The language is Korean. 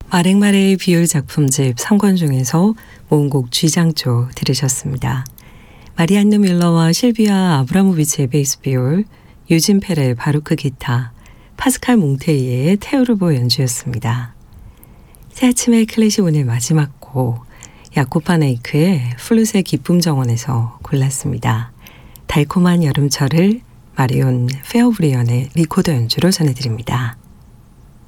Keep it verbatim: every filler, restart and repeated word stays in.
마랭마레의 비율 작품집 삼 권 중에서 모음곡 쥐장조 들으셨습니다. 마리안누 밀러와 실비아 아브라모비치의 베이스 비율, 유진 페레 바루크 기타, 파스칼 몽테이의 테오르보 연주였습니다. 새 아침의 클래식 오늘 마지막 곡 야코파네이크의 플룻의 기쁨 정원에서 골랐습니다. 달콤한 여름철을 마리온 페어브리언의 리코더 연주로 전해드립니다.